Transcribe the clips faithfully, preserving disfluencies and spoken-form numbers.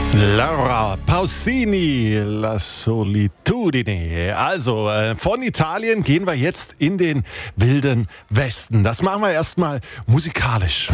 Laura Pausini, La Solitudine. Also, äh, von Italien gehen wir jetzt in den wilden Westen. Das machen wir erstmal musikalisch.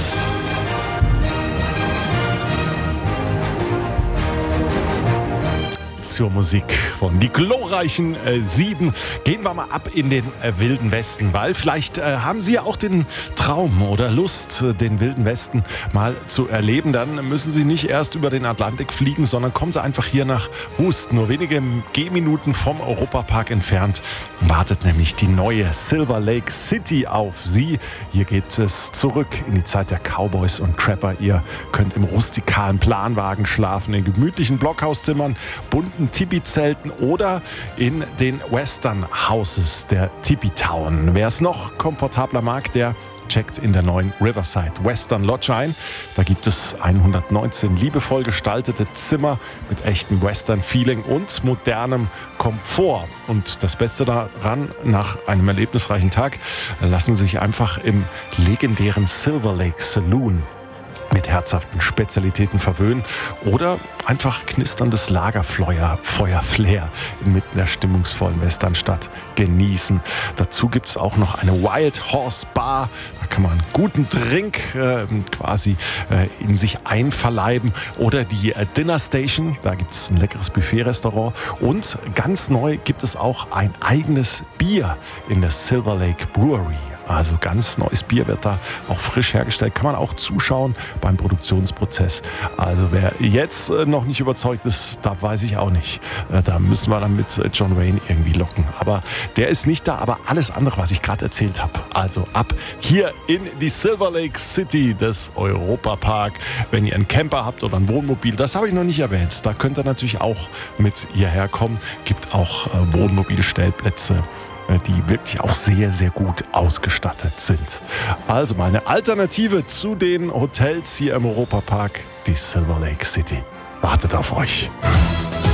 Zur Musik von die glorreichen äh, Sieben gehen wir mal ab in den äh, wilden Westen, weil vielleicht äh, haben Sie ja auch den Traum oder Lust, äh, den wilden Westen mal zu erleben. Dann müssen Sie nicht erst über den Atlantik fliegen, sondern kommen Sie einfach hier nach Hust. Nur wenige Gehminuten vom Europapark entfernt wartet nämlich die neue Silver Lake City auf Sie. Hier geht es zurück in die Zeit der Cowboys und Trapper. Ihr könnt im rustikalen Planwagen schlafen, in gemütlichen Blockhauszimmern, bunten Tipi-Zelten oder in den Western Houses der Tipi-Town. Wer es noch komfortabler mag, der checkt in der neuen Riverside Western Lodge ein. Da gibt es hundertneunzehn liebevoll gestaltete Zimmer mit echtem Western-Feeling und modernem Komfort. Und das Beste daran, nach einem erlebnisreichen Tag lassen Sie sich einfach im legendären Silver Lake Saloon mit herzhaften Spezialitäten verwöhnen oder einfach knisterndes Lagerfeuer, Feuerflair inmitten der stimmungsvollen Westernstadt genießen. Dazu gibt es auch noch eine Wild Horse Bar. Da kann man einen guten Drink äh, quasi äh, in sich einverleiben. Oder die äh, Dinner Station, da gibt es ein leckeres Buffet-Restaurant. Und ganz neu gibt es auch ein eigenes Bier in der Silver Lake Brewery. Also ganz neues Bier wird da auch frisch hergestellt. Kann man auch zuschauen beim Produktionsprozess. Also wer jetzt noch nicht überzeugt ist, da weiß ich auch nicht. Da müssen wir dann mit John Wayne irgendwie locken. Aber der ist nicht da. Aber alles andere, was ich gerade erzählt habe. Also ab hier in die Silver Lake City des Europapark. Wenn ihr einen Camper habt oder ein Wohnmobil, das habe ich noch nicht erwähnt. Da könnt ihr natürlich auch mit hierher kommen. Gibt auch Wohnmobilstellplätze, die wirklich auch sehr, sehr gut ausgestattet sind. Also mal eine Alternative zu den Hotels hier im Europapark, die Silver Lake City wartet auf euch.